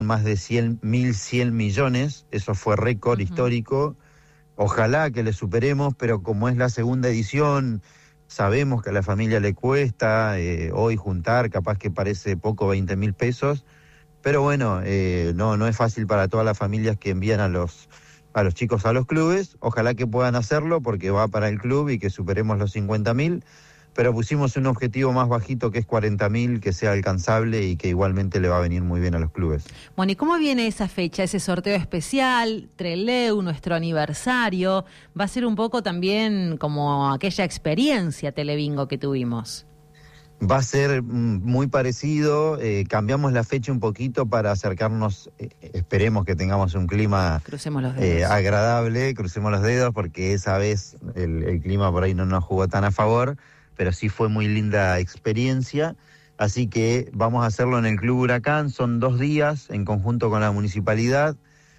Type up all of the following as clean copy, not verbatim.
más de 1.100 millones, eso fue récord histórico. Ojalá que le superemos, pero como es la segunda edición, sabemos que a la familia le cuesta hoy juntar, capaz que parece poco, 20.000 pesos, pero bueno, no es fácil para todas las familias que envían a los chicos a los clubes. Ojalá que puedan hacerlo porque va para el club y que superemos los 50.000, pero pusimos un objetivo más bajito que es 40.000, que sea alcanzable y que igualmente le va a venir muy bien a los clubes. Bueno, ¿y cómo viene esa fecha, ese sorteo especial, Trelew, nuestro aniversario? Va a ser un poco también como aquella experiencia Telebingo que tuvimos. Va a ser muy parecido, cambiamos la fecha un poquito para acercarnos, esperemos que tengamos un clima Crucemos los dedos. Agradable, crucemos los dedos, porque esa vez el clima por ahí no nos jugó tan a favor, pero sí fue muy linda experiencia, así que vamos a hacerlo en el Club Huracán, son 2 días en conjunto con la municipalidad.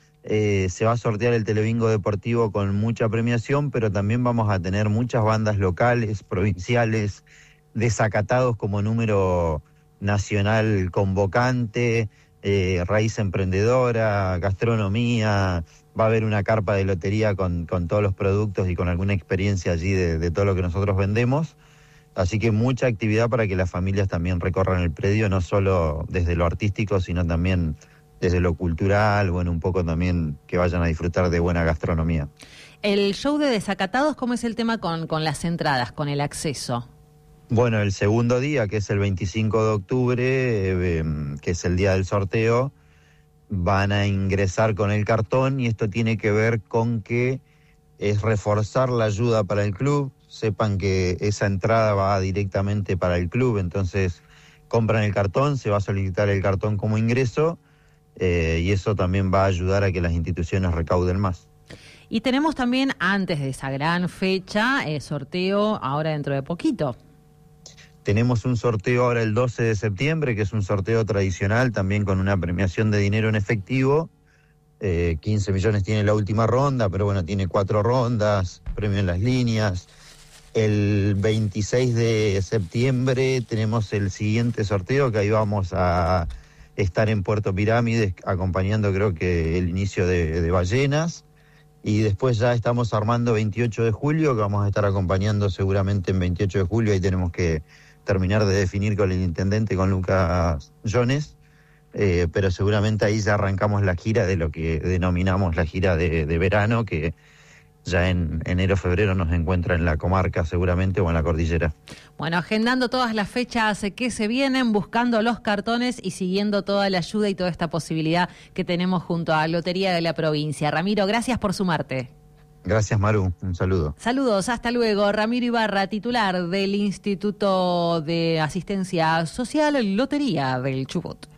Se va a sortear el Telebingo deportivo con mucha premiación, pero también vamos a tener muchas bandas locales, provinciales, desacatados como número nacional convocante, raíz emprendedora, gastronomía. Va a haber una carpa de lotería con todos los productos y con alguna experiencia allí de todo lo que nosotros vendemos. Así que mucha actividad para que las familias también recorran el predio, no solo desde lo artístico, sino también desde lo cultural, bueno, un poco también que vayan a disfrutar de buena gastronomía. El show de Desacatados, ¿cómo es el tema con las entradas, con el acceso? Bueno, el segundo día, que es el 25 de octubre, que es el día del sorteo, van a ingresar con el cartón, y esto tiene que ver con que es reforzar la ayuda para el club. Sepan que esa entrada va directamente para el club, entonces compran el cartón, se va a solicitar el cartón como ingreso, y eso también va a ayudar a que las instituciones recauden más. Y tenemos también, antes de esa gran fecha, sorteo ahora dentro de poquito. Tenemos un sorteo ahora el 12 de septiembre, que es un sorteo tradicional, también con una premiación de dinero en efectivo. 15 millones tiene la última ronda, pero bueno, tiene 4 rondas, premio en las líneas. El 26 de septiembre tenemos el siguiente sorteo, que ahí vamos a estar en Puerto Pirámides, acompañando creo que el inicio de Ballenas. Y después ya estamos armando 28 de julio, que vamos a estar acompañando seguramente en 28 de julio. Ahí tenemos que terminar de definir con el intendente, con Lucas Jones, pero seguramente ahí ya arrancamos la gira de lo que denominamos la gira de verano, que ya en enero, febrero nos encuentra en la comarca seguramente o en la cordillera. Bueno, agendando todas las fechas que se vienen, buscando los cartones y siguiendo toda la ayuda y toda esta posibilidad que tenemos junto a Lotería de la Provincia. Ramiro, gracias por sumarte. Gracias, Maru. Un saludo. Saludos, hasta luego. Ramiro Ibarra, titular del Instituto de Asistencia Social, Lotería del Chubut.